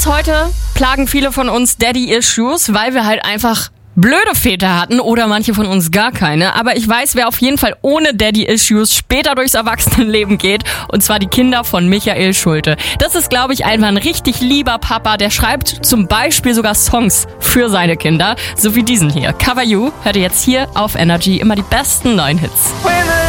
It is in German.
Bis heute plagen viele von uns Daddy-Issues, weil wir halt einfach blöde Väter hatten oder manche von uns gar keine. Aber ich weiß, wer auf jeden Fall ohne Daddy-Issues später durchs Erwachsenenleben geht. Und zwar die Kinder von Michael Schulte. Das ist, glaube ich, einfach ein richtig lieber Papa. Der schreibt zum Beispiel sogar Songs für seine Kinder. So wie diesen hier. Cover You hört ihr jetzt hier auf Energy. Immer die besten neuen Hits.